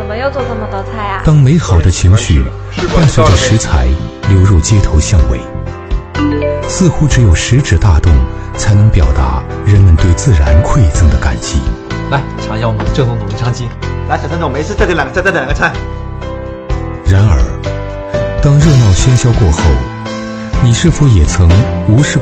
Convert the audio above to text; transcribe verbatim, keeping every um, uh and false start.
没有做这么多菜啊。 当美好的情绪伴随着食材流入街头巷尾，似乎只有食指大动才能表达人们对自然馈赠的感激。 来尝一下我们正宗的文昌鸡。 来，小陈总，没事，再点两个，再再点两个菜。 然而，当热闹喧嚣过后，你是否也曾无视